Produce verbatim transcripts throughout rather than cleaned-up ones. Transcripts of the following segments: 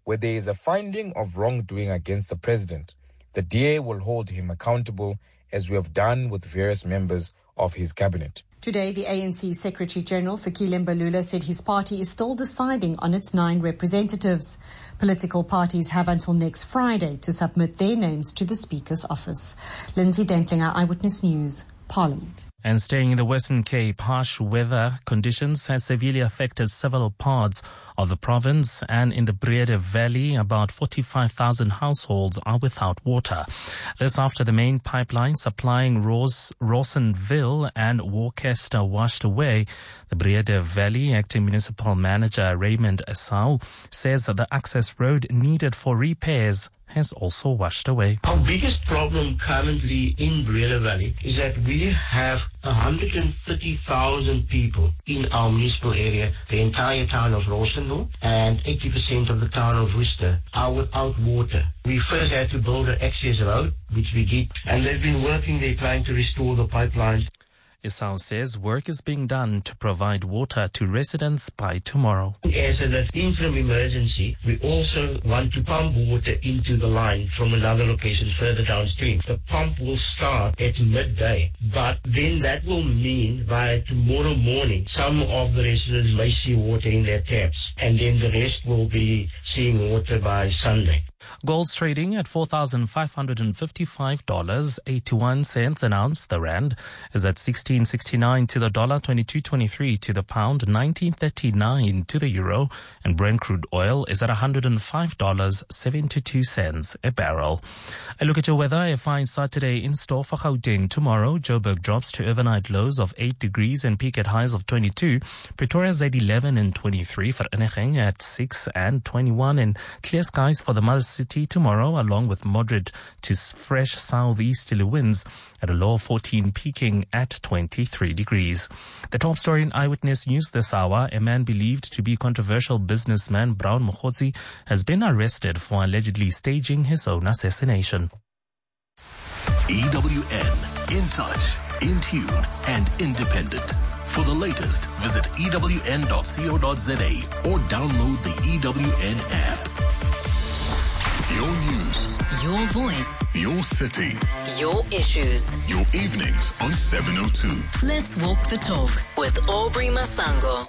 where there is a finding of wrongdoing against the president, the D A will hold him accountable, as we have done with various members of his cabinet. Today, the A N C Secretary-General, Fikile Mbalula, said his party is still deciding on its nine representatives. Political parties have until next Friday to submit their names to the Speaker's office. Lindsay Dentlinger, Eyewitness News, Parliament. And staying in the Western Cape, harsh weather conditions has severely affected several parts of the province, and in the Breede Valley, about forty-five thousand households are without water. This after the main pipeline supplying Ros- Rawsonville and Worcester washed away. The Breede Valley Acting Municipal Manager Raymond Esau says that the access road needed for repairs has also washed away. Our biggest problem currently in Breede Valley is that we have one hundred thirty thousand people in our municipal area. The entire town of Rawsonville and eighty percent of the town of Worcester are without water. We first had to build an access road, which we did, and they've been working there trying to restore the pipelines. Esau says work is being done to provide water to residents by tomorrow. As an interim emergency, we also want to pump water into the line from another location further downstream. The pump will start at midday, but then that will mean by tomorrow morning, some of the residents may see water in their taps, and then the rest will be seeing water by Sunday. Gold's trading at four thousand five hundred fifty-five dollars and eighty-one cents an ounce. The rand is at sixteen sixty-nine to the dollar, twenty-two twenty-three to the pound, nineteen thirty-nine to the euro, and Brent crude oil is at one hundred five dollars and seventy-two cents a barrel. A look at your weather. A fine Saturday in store for Gauteng. Tomorrow, Joburg drops to overnight lows of eight degrees and peak at highs of twenty-two. Pretoria's at eleven and twenty-three. Vereeniging at six and twenty-one. And clear skies for the mother city tomorrow, along with moderate to fresh southeasterly winds at a low of fourteen, peaking at twenty-three degrees. The top story in Eyewitness News this hour: a man believed to be controversial businessman Brown Mokgotsi has been arrested for allegedly staging his own assassination. E W N, in touch, in tune, and independent. For the latest, visit E W N dot co dot za or download the E W N app. Your news. Your voice. Your city. Your issues. Your evenings on seven oh two. Let's walk the talk with Aubrey Masango.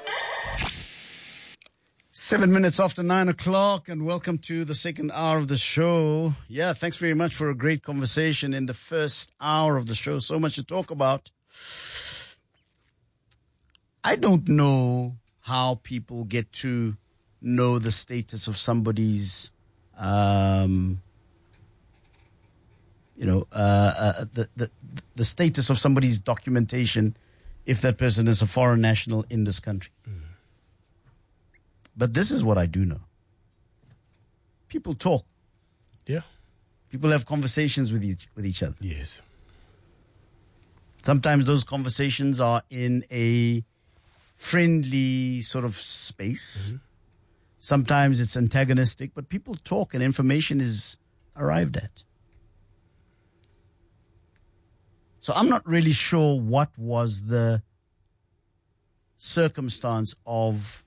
Seven minutes after nine o'clock, and welcome to the second hour of the show. Yeah, thanks very much for a great conversation in the first hour of the show. So much to talk about. I don't know how people get to know the status of somebody's, um, you know, uh, uh, the, the the status of somebody's documentation if that person is a foreign national in this country. Mm. But this is what I do know. People talk. Yeah. People have conversations with each with each other. Yes. Sometimes those conversations are in a friendly sort of space. Mm-hmm. Sometimes it's antagonistic, but people talk and information is arrived at. So I'm not really sure what was the circumstance of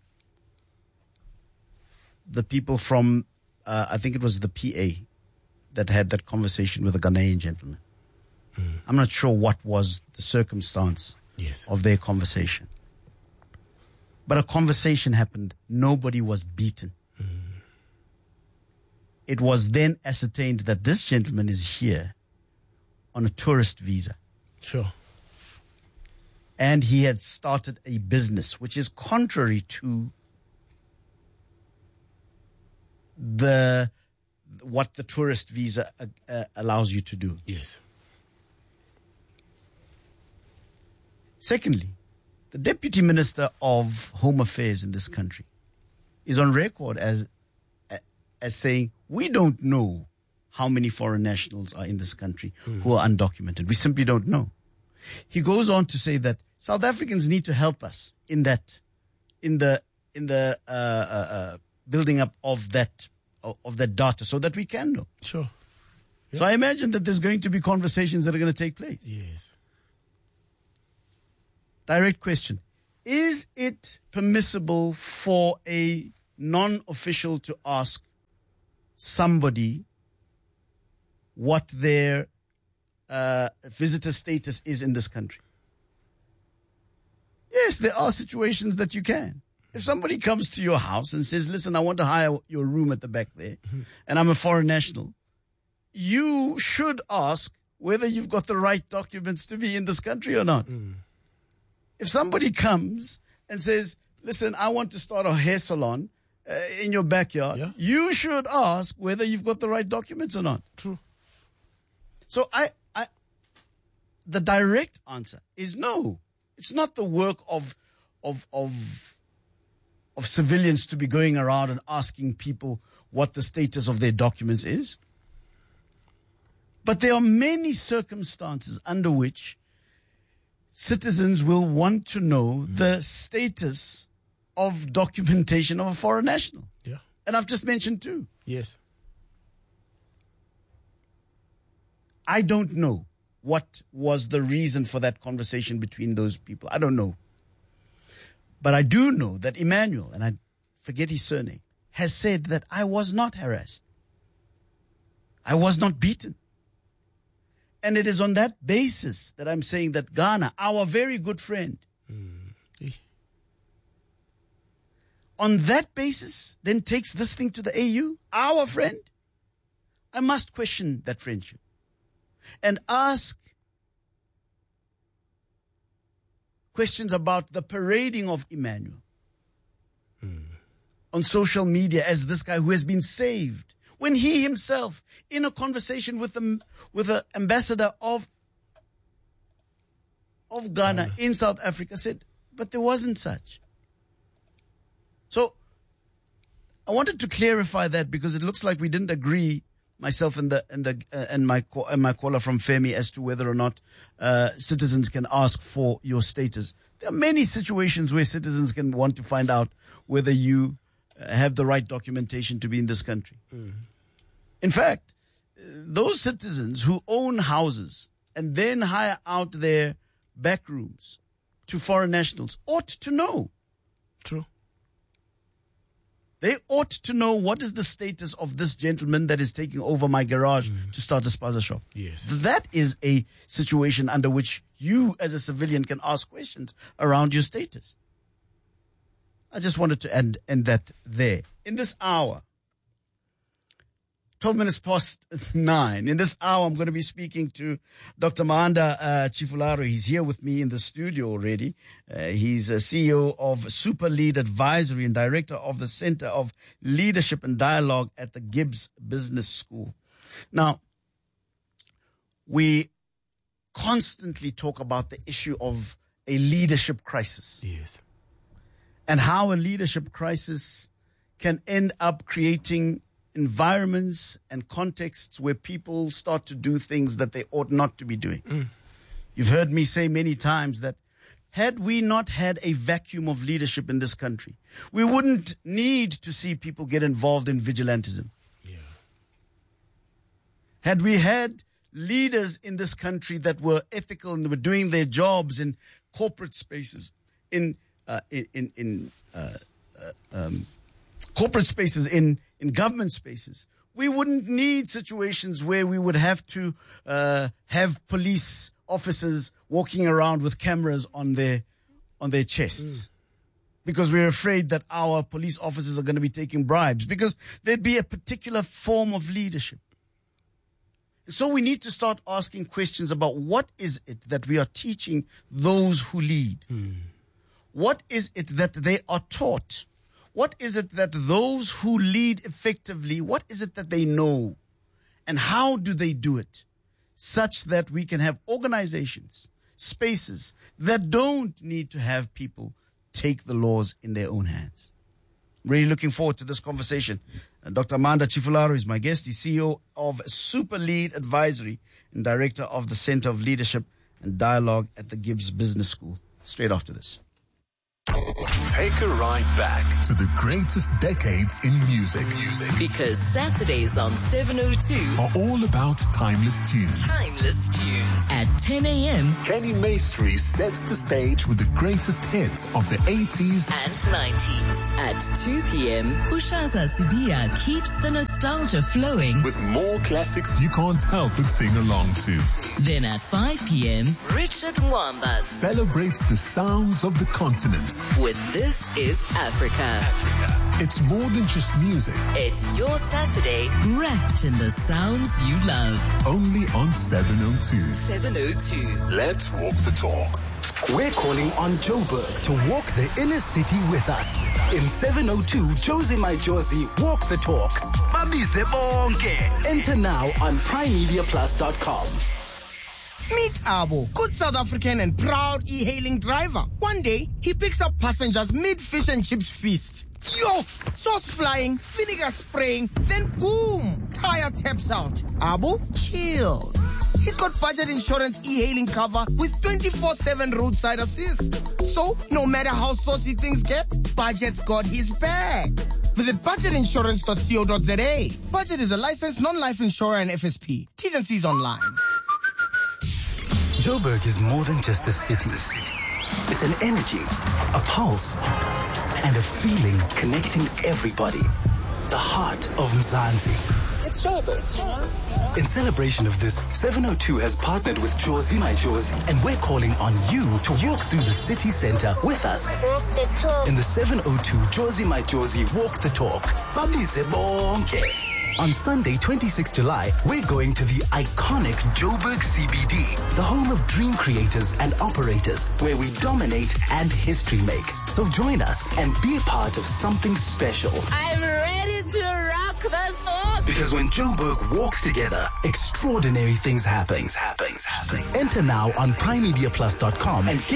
the people from, uh, I think it was the P A that had that conversation with a Ghanaian gentleman. Mm. I'm not sure what was the circumstance yes. of their conversation. But a conversation happened. Nobody was beaten. Mm. It was then ascertained that this gentleman is here on a tourist visa. Sure. And he had started a business, which is contrary to the what the tourist visa uh, uh, allows you to do. Yes. Secondly, the Deputy Minister of Home Affairs in this country is on record as as saying, we don't know how many foreign nationals are in this country mm. who are undocumented. We simply don't know. He goes on to say that South Africans need to help us in that, in the in the uh, uh, uh, building up of that of that data, so that we can know. Sure. Yeah. So I imagine that there's going to be conversations that are going to take place. Yes. Direct question. Is it permissible for a non-official to ask somebody what their uh, visitor status is in this country. Yes, there are situations that you can. If somebody comes to your house and says, listen, I want to hire your room at the back there, mm-hmm. and I'm a foreign national, you should ask whether you've got the right documents to be in this country or not. Mm. If somebody comes and says, listen, I want to start a hair salon uh, in your backyard, yeah. you should ask whether you've got the right documents or not. True. So I, I, the direct answer is no. It's not the work of, of, of, of civilians to be going around and asking people what the status of their documents is. But there are many circumstances under which citizens will want to know mm. the status of documentation of a foreign national. Yeah. And I've just mentioned two. Yes. I don't know what was the reason for that conversation between those people. I don't know. But I do know that Emmanuel, and I forget his surname, has said that I was not harassed. I was not beaten. And it is on that basis that I'm saying that Ghana, our very good friend, mm. on that basis, then takes this thing to the A U, our friend. I must question that friendship and ask questions about the parading of Emmanuel mm. on social media as this guy who has been saved, when he himself, in a conversation with the with the ambassador of of Ghana Ghana. in South Africa, said, but there wasn't such. So I wanted to clarify that because it looks like we didn't agree, myself and the and the uh, and my and my caller from Femi, as to whether or not uh, citizens can ask for your status. There are many situations where citizens can want to find out whether you uh, have the right documentation to be in this country. Mm-hmm. In fact, uh, those citizens who own houses and then hire out their back rooms to foreign nationals ought to know. True. They ought to know what is the status of this gentleman that is taking over my garage mm. to start a spaza shop. Yes. That is a situation under which you as a civilian can ask questions around your status. I just wanted to end, end that there. In this hour, twelve minutes past nine. In this hour, I'm going to be speaking to Doctor Maanda uh, Chifularo. He's here with me in the studio already. Uh, he's a C E O of Super Lead Advisory and Director of the Center of Leadership and Dialogue at the Gibbs Business School. Now, we constantly talk about the issue of a leadership crisis. Yes. And how a leadership crisis can end up creating environments and contexts where people start to do things that they ought not to be doing. Mm. You've heard me say many times that had we not had a vacuum of leadership in this country, we wouldn't need to see people get involved in vigilantism. Yeah. Had we had leaders in this country that were ethical and were doing their jobs in corporate spaces, in uh, in in, in uh, uh, um, corporate spaces, in in government spaces, we wouldn't need situations where we would have to uh, have police officers walking around with cameras on their on their chests. Mm. Because we're afraid that our police officers are going to be taking bribes, because there'd be a particular form of leadership. So we need to start asking questions about what is it that we are teaching those who lead? Mm. What is it that they are taught? What is it that those who lead effectively, what is it that they know? And how do they do it? Such that we can have organizations, spaces that don't need to have people take the laws in their own hands. I'm really looking forward to this conversation. Uh, Doctor Maanda Chifularo is my guest. He's C E O of Super Lead Advisory and Director of the Center of Leadership and Dialogue at the Gibbs Business School. Straight after this. Take a ride back to the greatest decades in music. Music. Because Saturdays on seven oh two are all about timeless tunes. Timeless tunes. At ten a.m. Kenny Maestri sets the stage with the greatest hits of the eighties and nineties. At two p.m. Kushaza Sibia keeps the nostalgia flowing with more classics you can't help but sing along to. Then at five p.m. Richard Mwamba celebrates the sounds of the continent with This Is Africa. Africa. It's more than just music. It's your Saturday wrapped in the sounds you love. Only on seven oh two. seven oh two. Let's walk the talk. We're calling on Joburg to walk the inner city with us. In seven oh two, Josie My Josie, walk the talk. Babize bonke. Enter now on prime media plus dot com. Meet Abo, good South African and proud e-hailing driver. One day, he picks up passengers mid-fish and chips feast. Yo, sauce flying, vinegar spraying, then boom, tire taps out. Abo, chill. He's got budget insurance e-hailing cover with twenty-four seven roadside assist. So, no matter how saucy things get, Budget's got his back. Visit budget insurance dot co dot za. Budget is a licensed non-life insurer and F S P. T's and C's online. Joburg is more than just a city. It's an energy, a pulse, and a feeling connecting everybody. The heart of Mzansi. It's Joburg, you know? In celebration of this, seven oh two has partnered with Josie My Josie, and we're calling on you to walk through the city center with us. Walk the talk. In the seven oh two Josie My Josie Walk the Talk. Babize bonke. On Sunday, twenty-sixth of July, we're going to the iconic Joburg C B D, the home of dream creators and operators, where we dominate and history make. So join us and be a part of something special. I'm ready to rock this book. Because when Joburg walks together, extraordinary things happen. Happen. Happen. Enter now on prime media plus dot com and get